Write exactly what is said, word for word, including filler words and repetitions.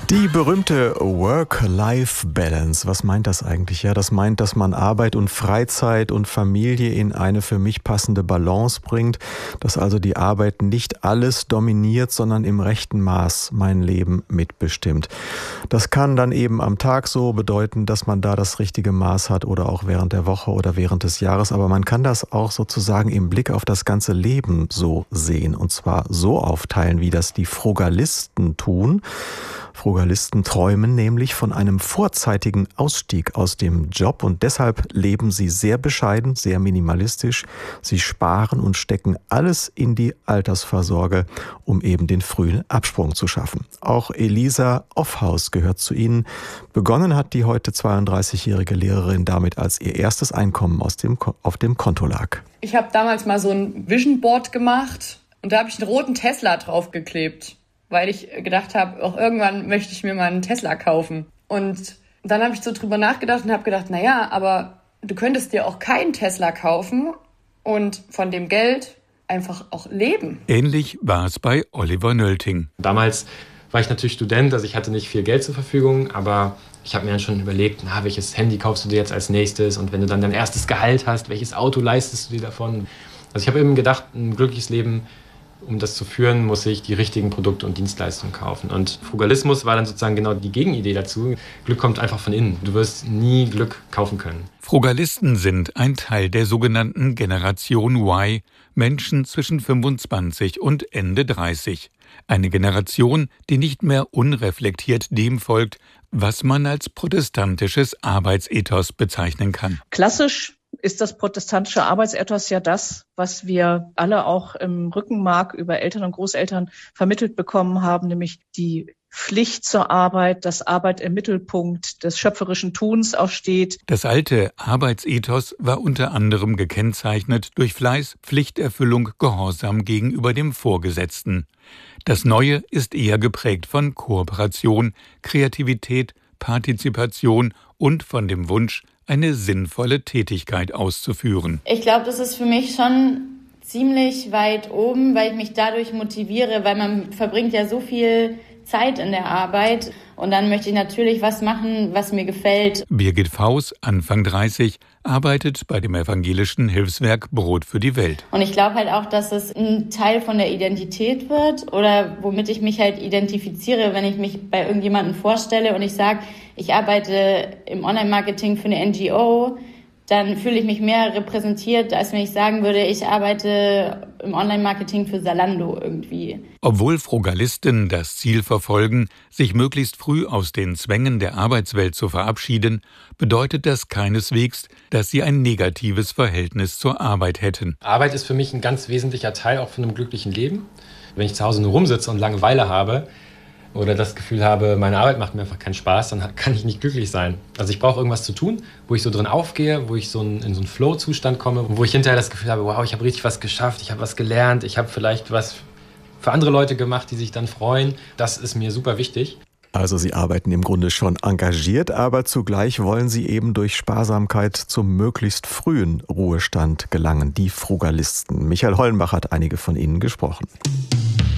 Die berühmte Work-Life-Balance, was meint das eigentlich? Ja, das meint, dass man Arbeit und Freizeit und Familie in eine für mich passende Balance bringt, dass also die Arbeit nicht alles dominiert, sondern im rechten Maß mein Leben mitbestimmt. Das kann dann eben am Tag so bedeuten, dass man da das richtige Maß hat oder auch während der Woche oder während des Jahres, aber man kann das auch sozusagen im Blick auf das ganze Leben so sehen und zwar so aufteilen, wie das die Frugalisten tun. Frugalisten träumen nämlich von einem vorzeitigen Ausstieg aus dem Job und deshalb leben sie sehr bescheiden, sehr minimalistisch. Sie sparen und stecken alles in die Altersvorsorge, um eben den frühen Absprung zu schaffen. Auch Elisa Offhaus gehört zu ihnen. Begonnen hat die heute zweiunddreißigjährige Lehrerin damit, als ihr erstes Einkommen aus dem, auf dem Konto lag. Ich habe damals mal so ein Vision Board gemacht und da habe ich einen roten Tesla draufgeklebt, weil ich gedacht habe, auch irgendwann möchte ich mir mal einen Tesla kaufen. Und dann habe ich so drüber nachgedacht und habe gedacht, naja, aber du könntest dir auch keinen Tesla kaufen und von dem Geld einfach auch leben. Ähnlich war es bei Oliver Nölting. Damals war ich natürlich Student, also ich hatte nicht viel Geld zur Verfügung, aber ich habe mir dann schon überlegt, na, welches Handy kaufst du dir jetzt als nächstes? Und wenn du dann dein erstes Gehalt hast, welches Auto leistest du dir davon? Also ich habe eben gedacht, ein glückliches Leben, um das zu führen, muss ich die richtigen Produkte und Dienstleistungen kaufen. Und Frugalismus war dann sozusagen genau die Gegenidee dazu. Glück kommt einfach von innen. Du wirst nie Glück kaufen können. Frugalisten sind ein Teil der sogenannten Generation Y, Menschen zwischen fünfundzwanzig und Ende dreißig. Eine Generation, die nicht mehr unreflektiert dem folgt, was man als protestantisches Arbeitsethos bezeichnen kann. Klassisch ist das protestantische Arbeitsethos ja das, was wir alle auch im Rückenmark über Eltern und Großeltern vermittelt bekommen haben, nämlich die Pflicht zur Arbeit, dass Arbeit im Mittelpunkt des schöpferischen Tuns auch steht. Das alte Arbeitsethos war unter anderem gekennzeichnet durch Fleiß, Pflichterfüllung, Gehorsam gegenüber dem Vorgesetzten. Das neue ist eher geprägt von Kooperation, Kreativität, Partizipation und von dem Wunsch, eine sinnvolle Tätigkeit auszuführen. Ich glaube, das ist für mich schon ziemlich weit oben, weil ich mich dadurch motiviere, weil man verbringt ja so viel Zeit in der Arbeit und dann möchte ich natürlich was machen, was mir gefällt. Birgit Faus, Anfang dreißig, arbeitet bei dem evangelischen Hilfswerk Brot für die Welt. Und ich glaube halt auch, dass es ein Teil von der Identität wird oder womit ich mich halt identifiziere, wenn ich mich bei irgendjemandem vorstelle und ich sage, ich arbeite im Online-Marketing für eine N G O, dann fühle ich mich mehr repräsentiert, als wenn ich sagen würde, ich arbeite im Online-Marketing für Zalando irgendwie. Obwohl Frugalisten das Ziel verfolgen, sich möglichst früh aus den Zwängen der Arbeitswelt zu verabschieden, bedeutet das keineswegs, dass sie ein negatives Verhältnis zur Arbeit hätten. Arbeit ist für mich ein ganz wesentlicher Teil auch von einem glücklichen Leben. Wenn ich zu Hause nur rumsitze und Langeweile habe, oder das Gefühl habe, meine Arbeit macht mir einfach keinen Spaß, dann kann ich nicht glücklich sein. Also ich brauche irgendwas zu tun, wo ich so drin aufgehe, wo ich so in so einen Flow-Zustand komme, wo ich hinterher das Gefühl habe, wow, ich habe richtig was geschafft, ich habe was gelernt, ich habe vielleicht was für andere Leute gemacht, die sich dann freuen. Das ist mir super wichtig. Also Sie arbeiten im Grunde schon engagiert, aber zugleich wollen Sie eben durch Sparsamkeit zum möglichst frühen Ruhestand gelangen, die Frugalisten. Michael Hollenbach hat einige von Ihnen gesprochen.